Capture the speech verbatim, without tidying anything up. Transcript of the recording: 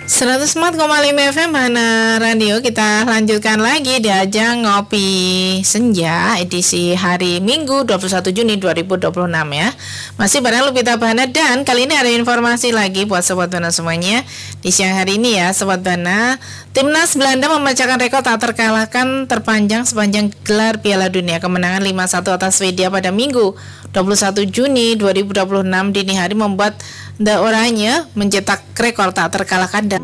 seratus empat koma lima F M Mana Radio. Kita lanjutkan lagi di ajang Ngopi Senja edisi hari Minggu dua puluh satu Juni dua ribu dua puluh enam ya. Masih bareng Lupita Bana, dan kali ini ada informasi lagi buat Sobat Bana semuanya. Di siang hari ini ya Sobat Bana, Timnas Belanda memecahkan rekor tak terkalahkan terpanjang sepanjang gelar Piala Dunia. Kemenangan lima satu atas Swedia pada Minggu dua puluh satu Juni dua ribu dua puluh enam dini hari membuat The Oranje mencetak rekor tak terkalahkan